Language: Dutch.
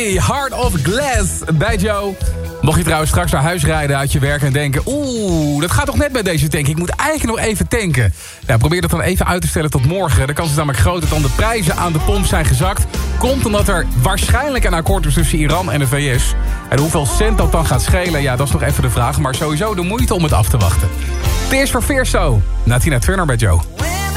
Lee, Heart of Glass bij Joe. Mocht je trouwens straks naar huis rijden uit je werk en denken... dat gaat toch net bij deze tank. Ik moet eigenlijk nog even tanken. Nou, probeer dat dan even uit te stellen tot morgen. De kans is namelijk groot dat dan de prijzen aan de pomp zijn gezakt. Komt omdat er waarschijnlijk een akkoord is tussen Iran en de VS. En hoeveel cent dat dan gaat schelen, ja, dat is nog even de vraag. Maar sowieso de moeite om het af te wachten. Het is voor Fierso. Tina Turner bij Joe.